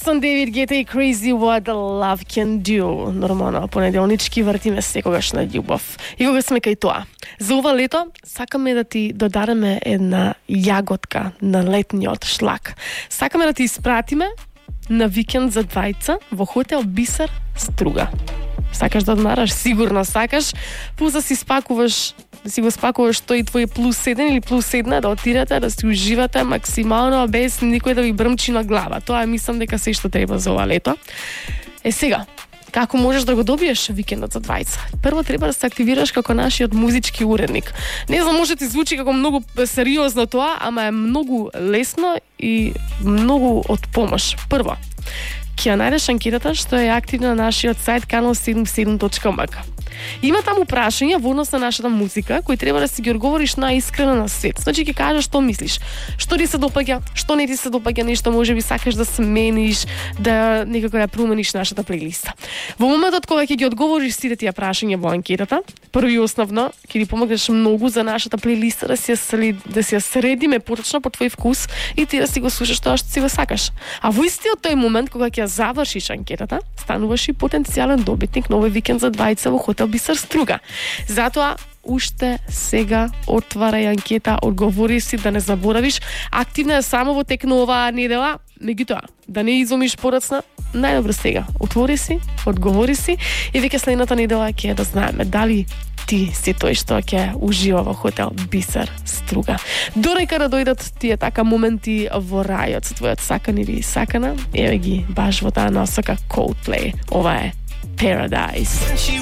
Anderson, David Guetta и Crazy What Love Can Do. Нормално, понеделнички вртиме секогаш на љубов. И кога сме кај тоа. За ова лето сакаме да ти додадеме една јаготка на летниот шлак. Сакаме да ти испратиме на викенд за двајца во хотел Бисер Струга. Сакаш да одмараш? Сигурно сакаш. Пус да си спакуваш, да си го спакуваш тој твој +1 или +1, да отидете, да си уживате максимално без никој да ви брмчи на глава. Тоа мислам дека се што треба за ова лето. Сега, како можеш да го добиеш викендот за двајца? Прво треба да се активираш како нашиот музички уредник. Не знам, може ти звучи како многу сериозно тоа, ама е многу лесно и многу од помош. Прво, ќе ја најдеш анкетата што е активна на нашиот сајт kanal77.mk. Има таму прашања во однос на нашата музика, кои треба да си ги одговориш најискрено на свет. Значи ќе кажеш што мислиш, што ти се допаѓа, што не ти се допаѓа, нешто можеби сакаш да смениш, да некако ја промениш нашата плейлиста. Во моментот кога ќе ги одговориш сите тие прашања во анкетата, прво и основно ќе ти помогнеш многу за нашата плейлиста да си ја средиме поточно по твој вкус и ти да си го слушаш тоа што си го сакаш. А во истиот тој момент кога ќе завршиш анкетата, стануваш и потенцијален добитник на овој викенд за двајца во хотел Бисер Струга. Затоа уште сега отварај анкета, одговори си, да не заборавиш. Активна е само во тек на оваа недела, меѓутоа да не изумиш порацна, најдобро сега. Отвори си, одговори си и веќе следната недела ќе да знаеме дали ти си тој што ќе ужива во хотел Бисер Струга. Дорека да дојдат тие така моменти во рајот со твојот сакан или сакана, еве ги баш во таа насока Coldplay. Ова е Paradise.